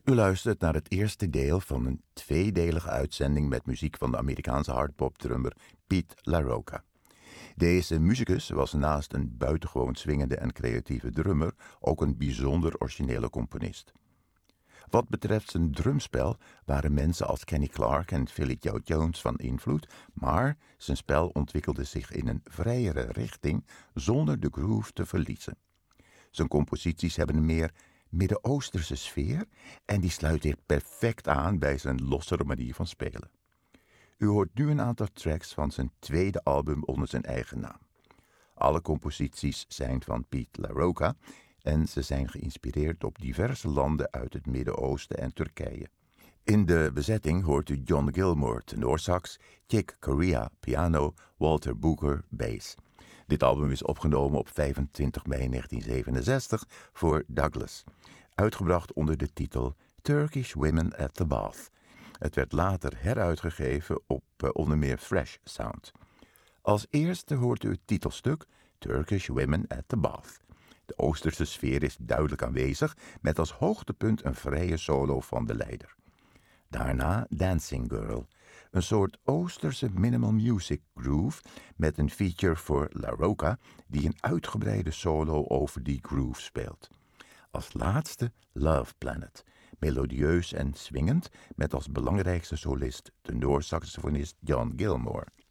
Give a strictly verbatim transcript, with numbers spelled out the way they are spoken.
U luistert naar het eerste deel van een tweedelige uitzending met muziek van de Amerikaanse hardpop-drummer Pete LaRocca. Deze muzikus was naast een buitengewoon swingende en creatieve drummer ook een bijzonder originele componist. Wat betreft zijn drumspel waren mensen als Kenny Clarke en Philly Joe Jones van invloed, maar zijn spel ontwikkelde zich in een vrijere richting zonder de groove te verliezen. Zijn composities hebben een meer Midden-Oosterse sfeer en die sluit hier perfect aan bij zijn lossere manier van spelen. U hoort nu een aantal tracks van zijn tweede album onder zijn eigen naam. Alle composities zijn van Pete LaRocca en ze zijn geïnspireerd op diverse landen uit het Midden-Oosten en Turkije. In de bezetting hoort u John Gilmore tenorsax, Chick Corea piano, Walter Booker bass. Dit album is opgenomen op vijfentwintig mei negentien zevenenzestig voor Douglas, uitgebracht onder de titel Turkish Women at the Bath. Het werd later heruitgegeven op uh, onder meer Fresh Sound. Als eerste hoort u het titelstuk Turkish Women at the Bath. De Oosterse sfeer is duidelijk aanwezig, met als hoogtepunt een vrije solo van de leider. Daarna Dancing Girl, een soort Oosterse minimal music groove met een feature voor LaRocca die een uitgebreide solo over die groove speelt. Als laatste Love Planet, melodieus en swingend met als belangrijkste solist tenorsaxofonist John Gilmore.